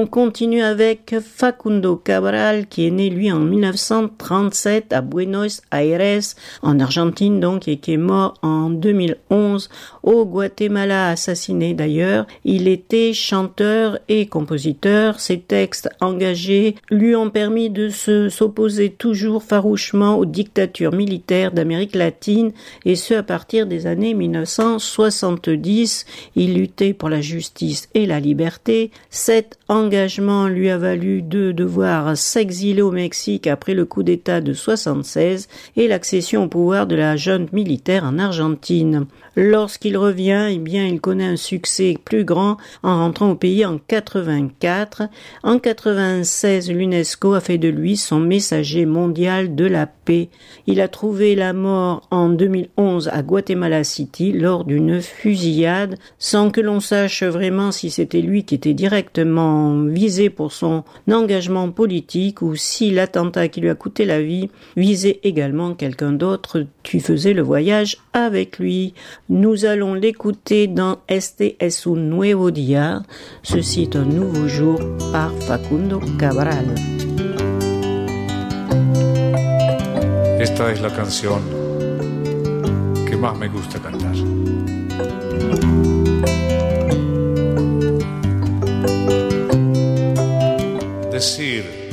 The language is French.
On continue avec Facundo Cabral, qui est né, lui, en 1937 à Buenos Aires, en Argentine donc, et qui est mort en 2011 au Guatemala, assassiné d'ailleurs. Il était chanteur et compositeur. Ses textes engagés lui ont permis de s'opposer toujours farouchement aux dictatures militaires d'Amérique latine, et ce à partir des années 1970. Il luttait pour la justice et la liberté. Cet engagement lui a valu de devoir s'exiler au Mexique après le coup d'État de 1976 et l'accession au pouvoir de la junte militaire en Argentine. Lorsqu'il revient, il connaît un succès plus grand en rentrant au pays en 84. En 1996, l'UNESCO a fait de lui son messager mondial de la paix. Il a trouvé la mort en 2011 à Guatemala City lors d'une fusillade, sans que l'on sache vraiment si c'était lui qui était directement visé pour son engagement politique ou si l'attentat qui lui a coûté la vie visait également quelqu'un d'autre qui faisait le voyage avec lui. Nous allons l'écouter dans Este es un nuevo día. Ceci est un nouveau jour par Facundo Cabral. Esta es la canción que más me gusta cantar. Decir